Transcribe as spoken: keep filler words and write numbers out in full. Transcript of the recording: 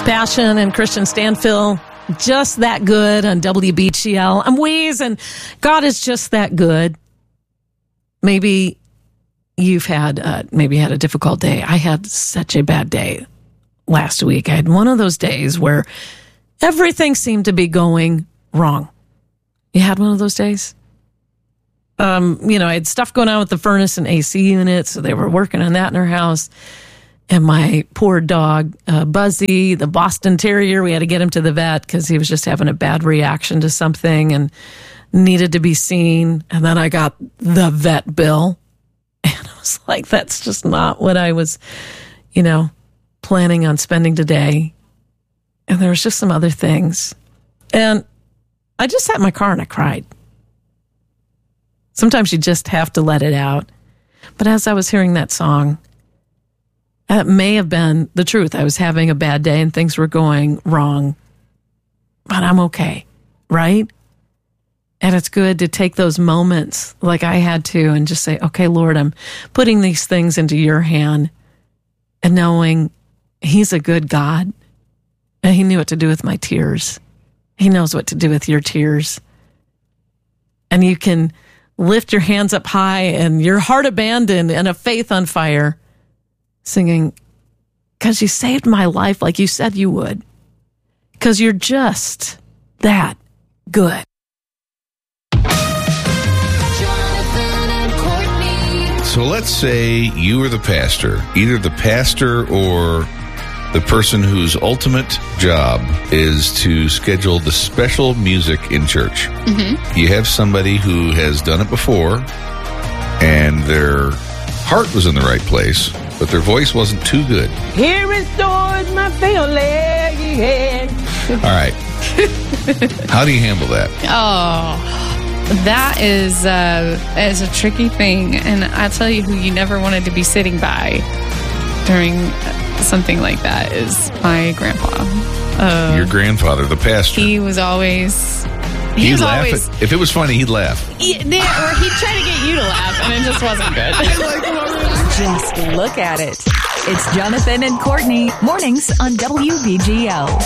Passion and Christian Stanfill, just that good on W B G L. I'm wheezing. God is just that good. Maybe you've had, uh, maybe had a difficult day. I had such a bad day last week. I had one of those days where everything seemed to be going wrong. You had one of those days? Um, you know, I had stuff going on with the furnace and A C unit, so they were working on that in our house. And my poor dog, uh, Buzzy, the Boston Terrier, we had to get him to the vet because he was just having a bad reaction to something and needed to be seen. And then I got the vet bill. And I was like, that's just not what I was, you know, planning on spending today. And there was just some other things. And I just sat in my car and I cried. Sometimes you just have to let it out. But as I was hearing that song, that may have been the truth. I was having a bad day and things were going wrong, but I'm okay, right? And it's good to take those moments like I had to and just say, okay, Lord, I'm putting these things into your hand and knowing he's a good God and he knew what to do with my tears. He knows what to do with your tears. And you can lift your hands up high and your heart abandoned and a faith on fire, singing, because you saved my life like you said you would. Because you're just that good. So let's say you were the pastor, either the pastor or the person whose ultimate job is to schedule the special music in church. Mm-hmm. You have somebody who has done it before and their heart was in the right place, but their voice wasn't too good. He restores my failed leg again. All right. How do you handle that? Oh, that is, uh, is a tricky thing. And I tell you who you never wanted to be sitting by during something like that is my grandpa. Uh, Your grandfather, the pastor. He was always... He He'd was laugh. always, At, if it was funny, he'd laugh. Yeah, or he'd try to get you to laugh, and it just wasn't good. Just look at it. It's Jonathan and Courtney, mornings on W B G L.